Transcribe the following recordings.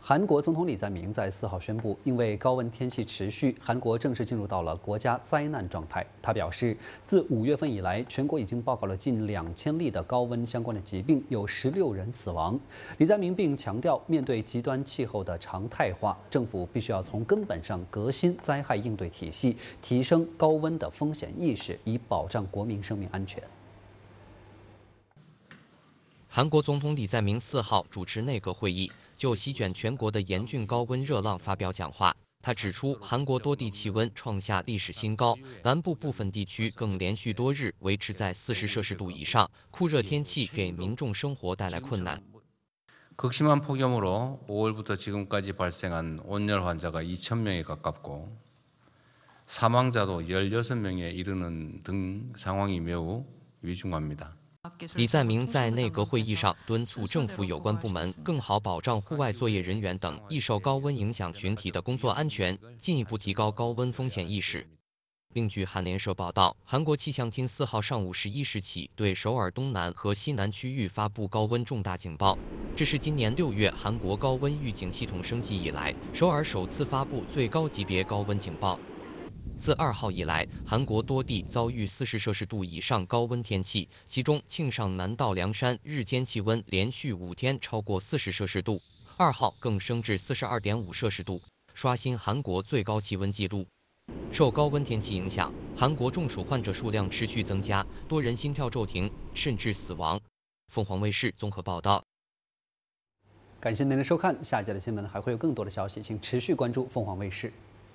韩国总统李在明在4号宣布，因为高温天气持续，韩国正式进入到了国家灾难状态。他表示，自5月份以来，全国已经报告了近2000例的高温相关的疾病，有16人死亡。李在明并强调，面对极端气候的常态化，政府必须要从根本上革新灾害应对体系，提升高温的风险意识，以保障国民生命安全。 韩国总统李在明4号主持内阁会议，就席卷全国的严峻高温热浪发表讲话。他指出，韩国多地气温创下历史新高，南部部分地区更连续多日维持在40摄氏度以上，酷热天气给民众生活带来困难。 극심한 폭염으로 5월부터 지금까지 발생한 온열 환자가 2,000명에 가깝고 사망자도 16명에 이르는 등 상황이 매우 위중합니다. 李在明在内阁会议上敦促政府有关部门更好保障户外作业人员等易受高温影响群体的工作安全，进一步提高高温风险意识。另据韩联社报道，韩国气象厅4号上午11时起对首尔东南和西南区域发布高温重大警报，这是今年6月韩国高温预警系统升级以来，首尔首次发布最高级别高温警报。 自2号以来，韩国多地遭遇40摄氏度以上高温天气，其中庆尚南道凉山日间气温连续5天超过40摄氏度，2号更升至42.5摄氏度，刷新韩国最高气温纪录。受高温天气影响，韩国中暑患者数量持续增加，多人心跳骤停，甚至死亡。凤凰卫视综合报道。 感谢您的收看，下一节的新闻还会有更多的消息，请持续关注凤凰卫视。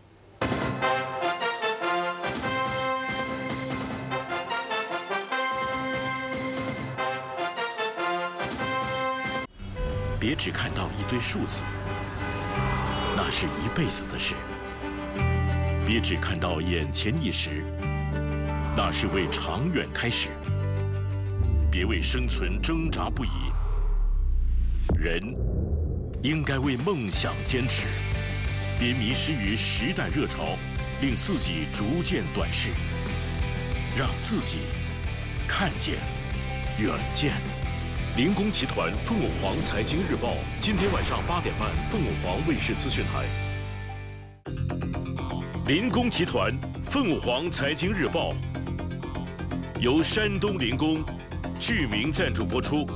别只看到一堆数字，那是一辈子的事；别只看到眼前一时，那是为长远开始。别为生存挣扎不已，人应该为梦想坚持。别迷失于时代热潮，令自己逐渐短视，让自己看见远见。 林工集团凤凰财经日报，今天晚上8点半，凤凰卫视资讯台。林工集团凤凰财经日报由山东林工具名赞助播出。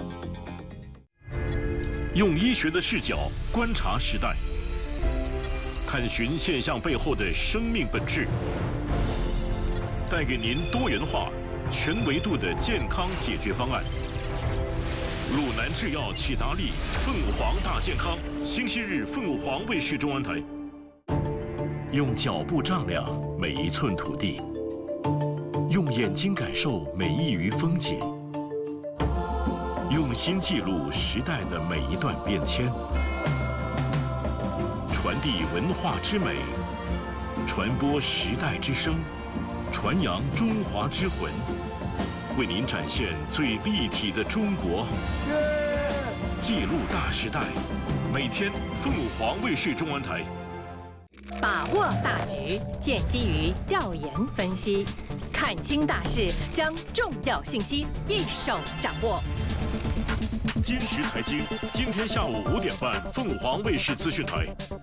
用医学的视角观察时代，探寻现象背后的生命本质，带给您多元化、全维度的健康解决方案。 鲁南制药启达利凤凰大健康，星期日凤凰卫视中文台。用脚步丈量每一寸土地，用眼睛感受每一隅风景，用心记录时代的每一段变迁，传递文化之美，传播时代之声，传扬中华之魂。 为您展现最立体的中国，记录大时代。每天凤凰卫视中文台。 把握大局，建基于调研分析，看清大势，将重要信息一手掌握。 今时财经，今天下午5点半，凤凰卫视资讯台。